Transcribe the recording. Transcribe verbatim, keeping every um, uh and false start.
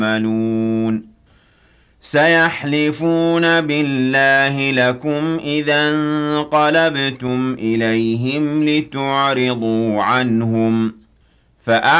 يعملون سيحلفون بالله لكم إذا انقلبتم إليهم لتعرضوا عنهم فأعلموا